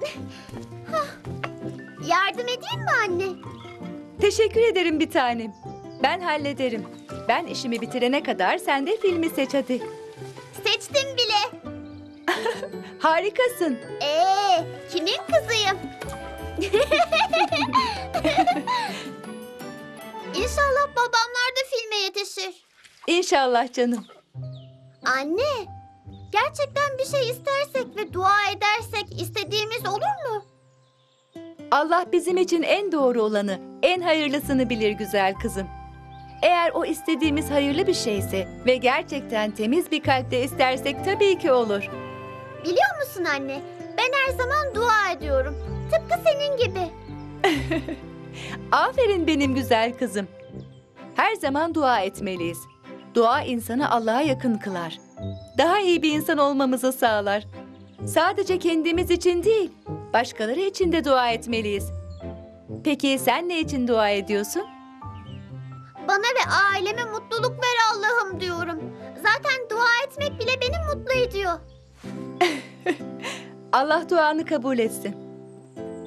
Yardım edeyim mi anne? Teşekkür ederim bir tanem. Ben hallederim. Ben işimi bitirene kadar sen de filmi seç hadi. Seçtim bile. Harikasın. Kimin kızıyım? İnşallah babamlar da filme yetişir. İnşallah canım. Anne, gerçekten bir şey istersek ve dua edersek istediğimiz olur mu? Allah bizim için en doğru olanı, en hayırlısını bilir güzel kızım. Eğer o istediğimiz hayırlı bir şeyse ve gerçekten temiz bir kalple istersek tabii ki olur. Biliyor musun anne, ben her zaman dua ediyorum. Tıpkı senin gibi. Aferin benim güzel kızım. Her zaman dua etmeliyiz. Dua insanı Allah'a yakın kılar. Daha iyi bir insan olmamızı sağlar. Sadece kendimiz için değil, başkaları için de dua etmeliyiz. Peki sen ne için dua ediyorsun? Bana ve aileme mutluluk ver Allah'ım diyorum. Zaten dua etmek bile beni mutlu ediyor. Allah duanı kabul etsin.